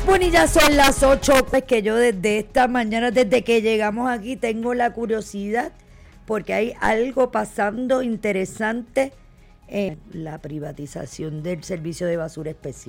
Bueno, y ya son las 8, pues que yo desde esta mañana, desde que llegamos aquí, tengo la curiosidad porque hay algo pasando interesante en la privatización del servicio de basura especial.